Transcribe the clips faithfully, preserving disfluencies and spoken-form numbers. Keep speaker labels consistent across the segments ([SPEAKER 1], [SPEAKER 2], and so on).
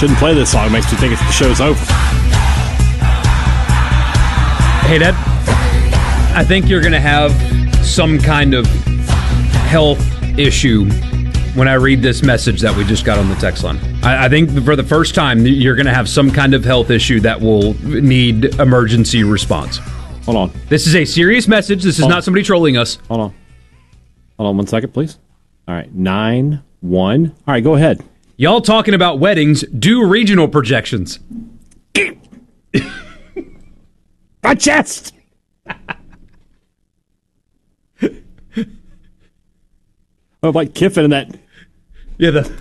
[SPEAKER 1] Shouldn't play this song. It makes me think it's, the show's over.
[SPEAKER 2] Hey, Dad, I think you're going to have some kind of health issue when I read this message that we just got on the text line. I, I think for the first time, you're going to have some kind of health issue that will need emergency response.
[SPEAKER 1] Hold on.
[SPEAKER 2] This is a serious message. This is
[SPEAKER 1] Hold
[SPEAKER 2] not somebody trolling us.
[SPEAKER 1] Hold on. Hold on one second, please. All right, nine one. All right, go ahead.
[SPEAKER 2] Y'all talking about weddings, do regional projections.
[SPEAKER 1] My chest! Oh, like Kiffin and that.
[SPEAKER 2] Yeah, the.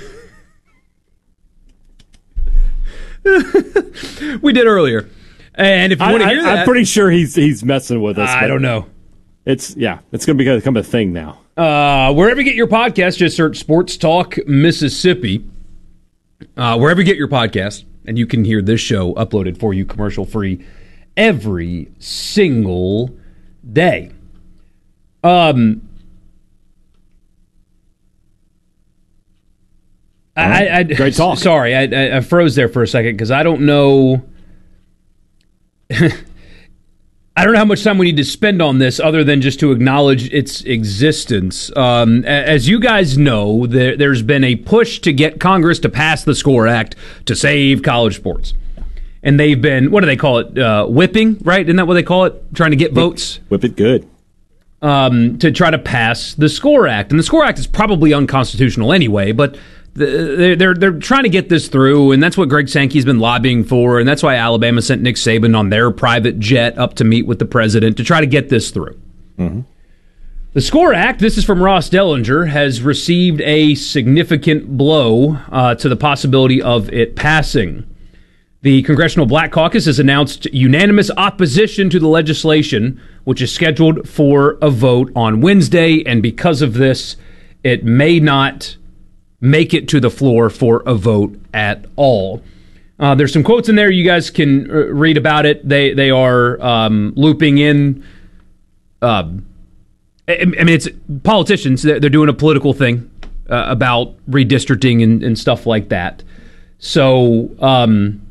[SPEAKER 2] We did earlier. And if you
[SPEAKER 1] I,
[SPEAKER 2] want to
[SPEAKER 1] I,
[SPEAKER 2] hear that.
[SPEAKER 1] I'm pretty sure he's he's messing with us.
[SPEAKER 2] I don't know.
[SPEAKER 1] It's, yeah, it's going to become a thing now.
[SPEAKER 2] Uh, wherever you get your podcast, just search Sports Talk Mississippi. Uh, wherever you get your podcast, and you can hear this show uploaded for you commercial free every single day. Um, I, I, I
[SPEAKER 1] Great talk.
[SPEAKER 2] Sorry, I, I froze there for a second because I don't know. I don't know how much time we need to spend on this other than just to acknowledge its existence. Um, as you guys know, there, there's been a push to get Congress to pass the SCORE Act to save college sports. And they've been, what do they call it, uh, whipping, right? Isn't that what they call it? Trying to get votes?
[SPEAKER 1] Whip it good.
[SPEAKER 2] Um, to try to pass the SCORE Act. And the SCORE Act is probably unconstitutional anyway, but They're, they're they're trying to get this through, and that's what Greg Sankey's been lobbying for, and that's why Alabama sent Nick Saban on their private jet up to meet with the president to try to get this through. Mm-hmm. The SCORE Act, this is from Ross Dellinger, has received a significant blow uh, to the possibility of it passing. The Congressional Black Caucus has announced unanimous opposition to the legislation, which is scheduled for a vote on Wednesday, and because of this, it may not make it to the floor for a vote at all. Uh, there's some quotes in there. You guys can uh, read about it. They they are um, looping in. Uh, I, I mean, it's politicians. They're, they're doing a political thing uh, about redistricting and, and stuff like that. So um,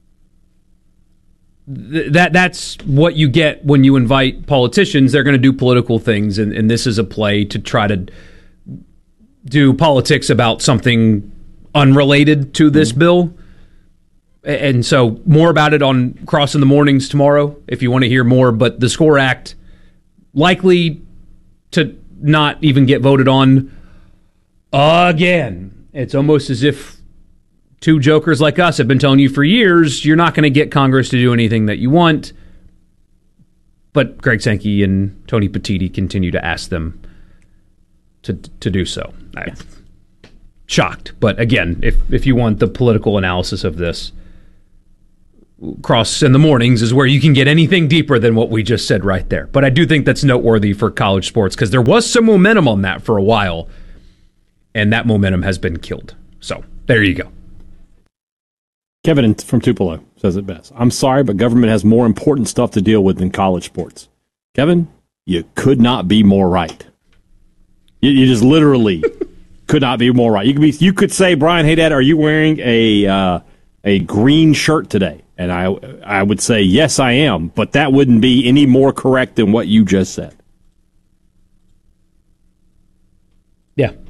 [SPEAKER 2] th- that that's what you get when you invite politicians. They're going to do political things, and, and this is a play to try to do politics about something unrelated to this mm-hmm. bill. And so more about it on Cross in the Mornings tomorrow if you want to hear more. But the SCORE Act likely to not even get voted on again. It's almost as if two jokers like us have been telling you for years, you're not going to get Congress to do anything that you want. But Greg Sankey and Tony Petitti continue to ask them to to do so. I'm yeah. shocked. But again, if if you want the political analysis of this, Cross in the Mornings is where you can get anything deeper than what we just said right there. But I do think that's noteworthy for college sports because there was some momentum on that for a while, and that momentum has been killed. So there you go.
[SPEAKER 1] Kevin from Tupelo says it best. I'm sorry, but government has more important stuff to deal with than college sports. Kevin, you could not be more right. You, you just literally could not be more right. You could be. You could say, Brian, hey, Dad, are you wearing a uh, a green shirt today? And I I would say, yes, I am. But that wouldn't be any more correct than what you just said.
[SPEAKER 2] Yeah.